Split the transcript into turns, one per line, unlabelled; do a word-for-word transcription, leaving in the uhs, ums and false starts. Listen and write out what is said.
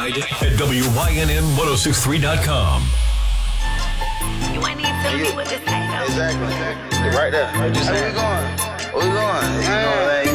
worldwide at W Y N N ten sixty-three dot com.
You ain't even telling me what this ain't.
Exactly. Right there. Right there. Where we going? Where we going? You know, like,